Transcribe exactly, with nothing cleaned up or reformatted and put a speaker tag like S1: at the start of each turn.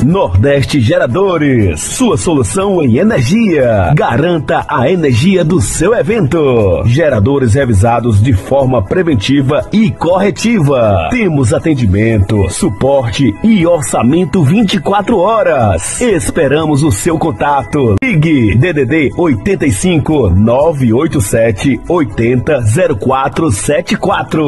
S1: Nordeste Geradores, sua solução em energia. Garanta a energia do seu evento. Geradores revisados de forma preventiva e corretiva. Temos atendimento, suporte e orçamento vinte e quatro horas. Esperamos o seu contato. Ligue D D D oitenta e cinco, nove oito sete, oitenta, zero quatro sete quatro.